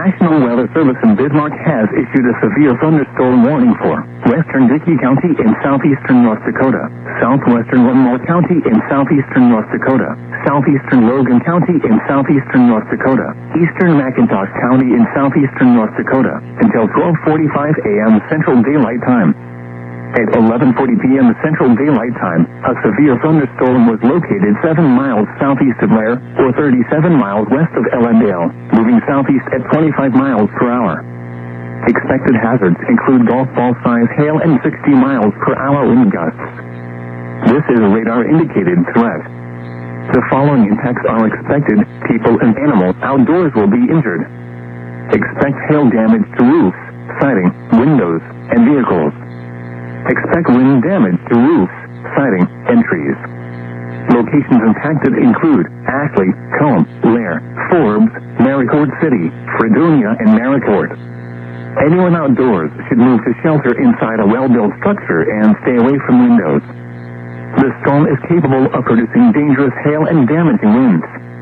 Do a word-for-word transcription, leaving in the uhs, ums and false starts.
National Weather Service in Bismarck has issued a severe thunderstorm warning for western Dickey County in southeastern North Dakota, southwestern Lemoore County in southeastern North Dakota, southeastern Logan County in southeastern North Dakota, eastern McIntosh County in southeastern North Dakota, until twelve forty-five a.m. Central Daylight Time. At eleven forty p.m. Central Daylight Time, a severe thunderstorm was located seven miles southeast of Lair, or thirty-seven miles west of Ellendale, moving southeast at twenty-five miles per hour. Expected hazards include golf ball size hail and sixty miles per hour wind gusts. This is a radar-indicated threat. The following impacts are expected: people and animals outdoors will be injured. Expect hail damage to roofs, siding, windows, and vehicles. Expect wind damage to roofs, siding, and trees. Locations impacted include Ashley, Combe, Lair, Forbes, Maricourt City, Fredonia, and Maricourt. Anyone outdoors should move to shelter inside a well-built structure and stay away from windows. The storm is capable of producing dangerous hail and damaging winds.